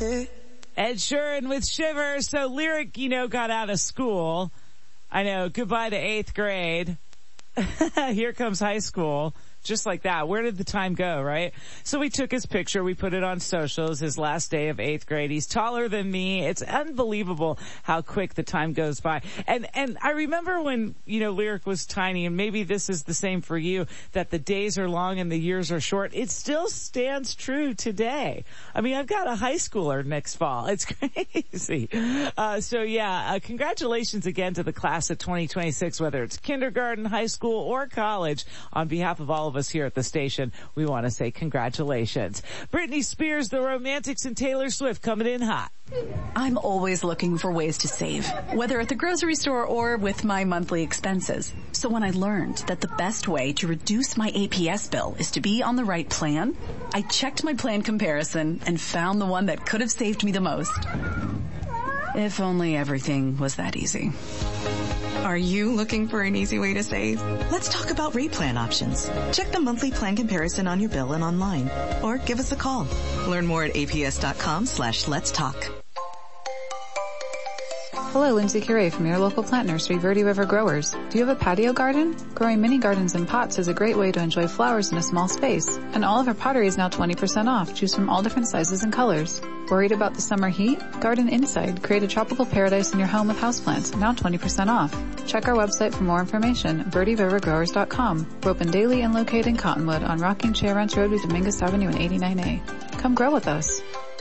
Ed Sheeran with Shiver. So Lyric, got out of school. I know, goodbye to 8th grade. Here comes high school. Just like that. Where did the time go, right? So we took his picture. We put it on socials, his last day of 8th grade. He's taller than me. It's unbelievable how quick the time goes by. And I remember when, Lyric was tiny, and maybe this is the same for you, that the days are long and the years are short. It still stands true today. I mean, I've got a high schooler next fall. It's crazy. Congratulations again to the class of 2026, whether it's kindergarten, high school, or college. On behalf of all of us here at the station, we want to say congratulations. Britney Spears, The Romantics, and Taylor Swift coming in hot. I'm always looking for ways to save, whether at the grocery store or with my monthly expenses. So when I learned that the best way to reduce my APS bill is to be on the right plan, I checked my plan comparison and found the one that could have saved me the most. If only everything was that easy. Are you looking for an easy way to save? Let's talk about rate plan options. Check the monthly plan comparison on your bill and online, or give us a call. Learn more at aps.com/let's talk. Hello, Lindsay Curie from your local plant nursery, Verde River Growers. Do you have a patio garden? Growing mini gardens in pots is a great way to enjoy flowers in a small space. And all of our pottery is now 20% off. Choose from all different sizes and colors. Worried about the summer heat? Garden inside. Create a tropical paradise in your home with houseplants, now 20% off. Check our website for more information, verderivergrowers.com. We're open daily and located in Cottonwood on Rocking Chair Ranch Road with Dominguez Avenue and 89A. Come grow with us.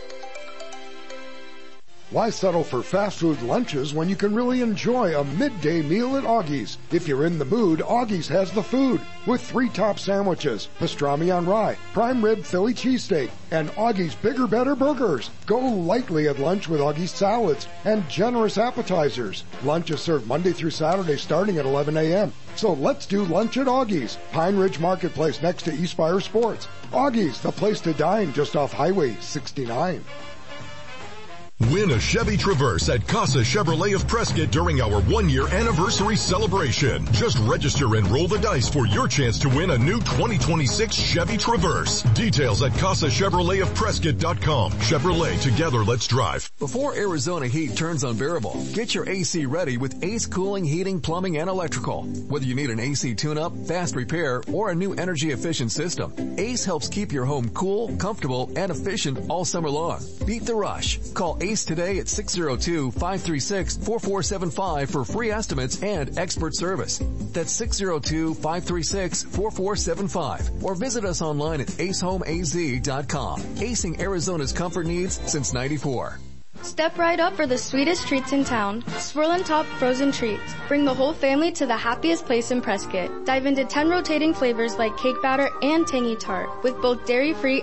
Why settle for fast food lunches when you can really enjoy a midday meal at Augie's? If you're in the mood, Augie's has the food with 3 top sandwiches, pastrami on rye, prime rib Philly cheesesteak, and Augie's Bigger Better Burgers. Go lightly at lunch with Augie's salads and generous appetizers. Lunch is served Monday through Saturday starting at 11 a.m. So let's do lunch at Augie's, Pine Ridge Marketplace next to Eastspire Sports. Augie's, the place to dine just off Highway 69. Win a Chevy Traverse at Casa Chevrolet of Prescott during our 1-year anniversary celebration. Just register and roll the dice for your chance to win a new 2026 Chevy Traverse. Details at CasaChevroletofPrescott.com. Chevrolet, together let's drive. Before Arizona heat turns unbearable, get your AC ready with Ace Cooling, Heating, Plumbing, and Electrical. Whether you need an AC tune-up, fast repair, or a new energy-efficient system, Ace helps keep your home cool, comfortable, and efficient all summer long. Beat the rush. Call Ace today at 602-536-4475 for free estimates and expert service. That's 602-536-4475. Or visit us online at acehomeaz.com. Acing Arizona's comfort needs since '94. Step right up for the sweetest treats in town. Swirl and Top Frozen Treats. Bring the whole family to the happiest place in Prescott. Dive into 10 rotating flavors like cake batter and tangy tart, with both dairy-free